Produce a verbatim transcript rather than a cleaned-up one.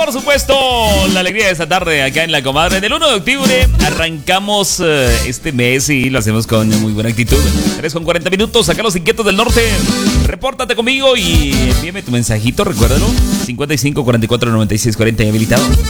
por supuesto, la alegría de esta tarde acá en La Comadre. Del uno de octubre arrancamos uh, este mes y lo hacemos con muy buena actitud. tres con cuarenta minutos, acá los inquietos del norte. Repórtate conmigo y envíame tu mensajito, recuérdalo. cincuenta y cinco, cuarenta y cuatro, noventa y seis, cuarenta y habilitado.